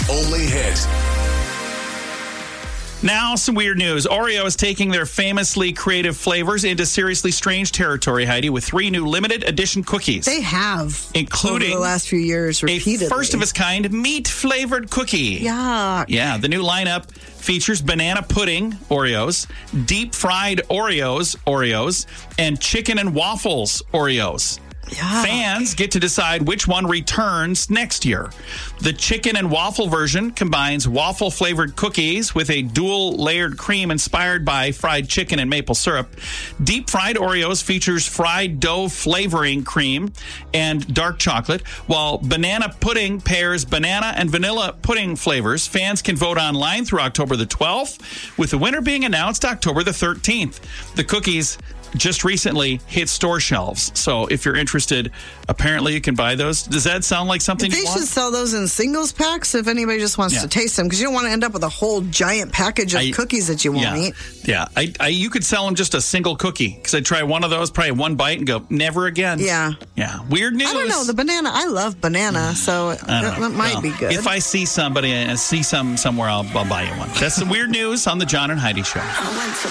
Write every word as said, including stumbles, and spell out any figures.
only hit. Now, some weird news. Oreo is taking their famously creative flavors into seriously strange territory, Heidi, with three new limited edition cookies. They have. Including over the last few years, repeatedly. A first-of-its-kind meat-flavored cookie. Yuck. Yeah, the new lineup features banana pudding Oreos, deep-fried Oreos Oreos, and chicken and waffles Oreos. Yeah. Fans get to decide which one returns next year. The chicken and waffle version combines waffle-flavored cookies with a dual-layered cream inspired by fried chicken and maple syrup. Deep-fried Oreos features fried dough flavoring cream and dark chocolate, while banana pudding pairs banana and vanilla pudding flavors. Fans can vote online through October the twelfth, with the winner being announced October the thirteenth. The cookies just recently hit store shelves. So if you're interested, apparently you can buy those. Does that sound like something they you should want? sell those in singles packs if anybody just wants Yeah. to taste them, because you don't want to end up with a whole giant package of I- cookies that you won't yeah. eat. Yeah. I, I, you could sell them just a single cookie, because I'd try one of those, probably one bite, and go, never again. Yeah. Yeah. Weird news. I don't know. The banana, I love banana, so I that, don't know. that might Well, be good. If I see somebody and see some somewhere, I'll, I'll buy you one. That's the weird news on the John and Heidi Show. I went to